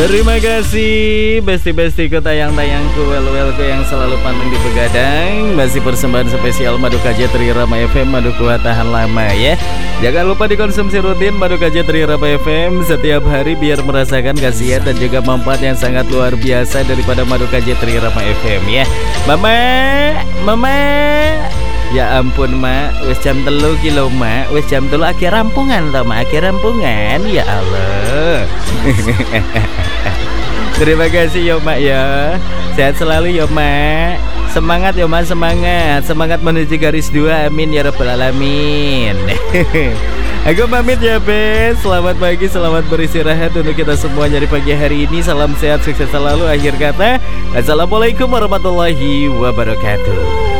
Terima kasih besti-bestiku, tayang-tayangku, wel-welku yang selalu pantang di begadang. Masih persembahan spesial Madu KJ Tri Rama FM, Madu Kuat Tahan Lama ya. Jangan lupa dikonsumsi rutin Madu KJ Tri Rama FM setiap hari biar merasakan khasiat dan juga manfaat yang sangat luar biasa daripada Madu KJ Tri Rama FM ya. Mama, ya ampun mak, wis jam 3 kilo mak, wis jam 3 akhir rampungan toh mak, akhir rampungan, ya Allah. Terima kasih yo mak ya, sehat selalu yo mak, semangat yo mak, semangat menuju garis 2, amin ya rabbal alamin. Aku pamit ya Bes, selamat pagi, selamat beristirahat untuk kita semuanya di pagi hari ini. Salam sehat, sukses selalu. Akhir kata, assalamualaikum warahmatullahi wabarakatuh.